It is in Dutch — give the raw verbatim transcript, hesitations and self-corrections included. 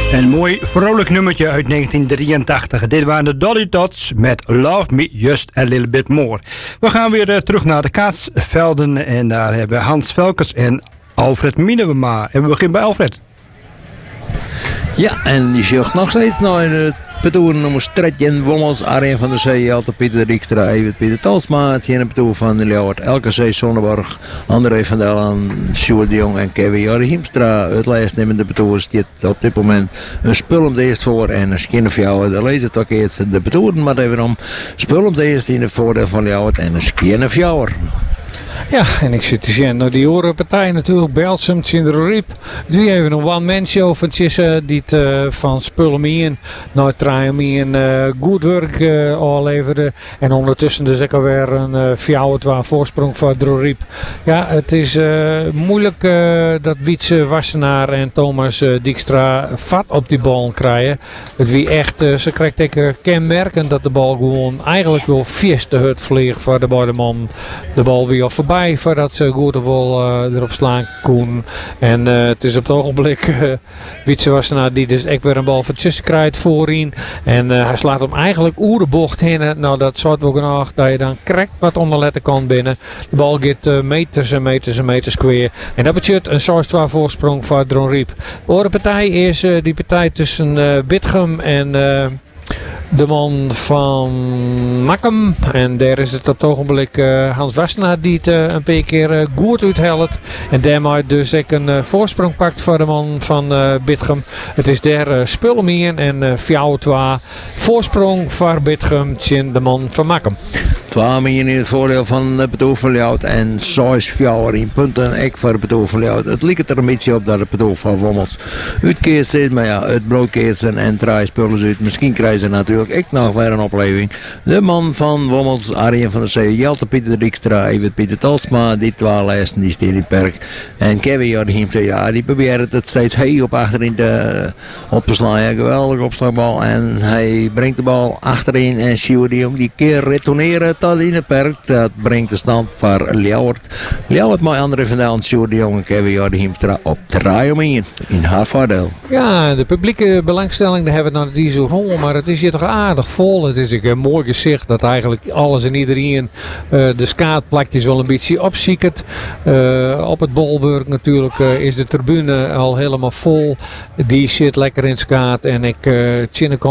Een mooi vrolijk nummertje uit negentien drieëntachtig. Dit waren de Dolly Dots met Love Me Just a Little Bit More. We gaan weer uh, terug naar de Kaatsvelden. En daar hebben we Hans Velkers en Alfred Minema. En we beginnen bij Alfred. Ja, en die zocht nog steeds naar het petoen om Stretje en Wommels, Arjen van der Zee, Jelte Pieter Dijkstra, Evert Pieter Talsma, het een petoen van de Ljouwert, Elke Zee Zonneborg, André van Dellen, Sjoerd de Jong en Kevin Jorre Hiemstra. Het lijstnemende petoen stiet op dit moment een spul om de eerst voor en een skin of jou. De lezer het eerst de petoen, maar even om spul om de eerst in het voordeel van Ljouwert en een skin of jou. Ja, en ik zit te zien naar die horenpartij natuurlijk, Belsum, Tjindroriep. Die even een one-man show van Tjisse, die het uh, van Spullemien naar Traemien uh, goed werk uh, al leverde. En ondertussen dus ook alweer een uh, vier voorsprong van Droriep. Ja, het is uh, moeilijk uh, dat Wietse Wassenaar en Thomas uh, Dijkstra vat op die bal krijgen. Het wie echt, uh, ze krijgt ook kenmerkend dat de bal gewoon eigenlijk wel vies te hut vliegt voor de beide man. De bal weer al voorbij voordat ze goed de bal uh, erop slaan kon. En uh, het is op het ogenblik uh, Wietse Wassenaar die dus echt weer een bal van tussen krijgt voorin. En uh, hij slaat hem eigenlijk oer de bocht heen. Nou, dat soort wel genoeg dat je dan correct wat onderletten kan binnen. De bal gaat uh, meters en meters en meters kweer. En dat betekent een zes twee voorsprong voor Dronriep. De andere partij is uh, die partij tussen uh, Bitgum en Uh, de man van Makkum. En daar is het op het ogenblik uh, Hans Wassenaar die het uh, een paar keer uh, goed uithelt. En daarmee dus ook een uh, voorsprong pakt voor de man van uh, Bitgum. Het is daar uh, Spullemien en uh, vier twee voorsprong voor Bitgum tegen de man van Makkum. twee miljoen in het voordeel van het petoen van Ljouwert en zes vier in punten. Ik voor het petoen van Ljouwert. Het lijkt er een beetje op dat het petoen van Wommels uitkeert zit. Maar ja, het broodkeert zijn en drie spullen uit. Misschien krijgen ze natuurlijk ik nog weer een opleving. De man van Wommels, Arjen van der Zee, Jelte Pieter Dijkstra, Evert Pieter Talsma. Die twee lijsten die staan in het perk. En Kevin Jorre Hiemstra, ja, die probeert het steeds heel op achterin te, op te slaan. Ja, geweldig opslagbal. En hij brengt de bal achterin en Sjoerd die ook die keer retourneren tot in het perk. Dat brengt de stand voor Ljouwert. Ljouwert met André van Dalen, Sjoerd de Jong en Kevin Jorre Hiemstra op drie om één in haar voordeel. Ja, de publieke belangstelling, daar hebben we nog niet zo rond, maar het is hier toch aardig vol. Het is een mooi gezicht dat eigenlijk alles en iedereen uh, de skaatplakjes wel een beetje opziekert. Uh, op het bolwerk natuurlijk uh, is de tribune al helemaal vol. Die zit lekker in skaat en ik uh,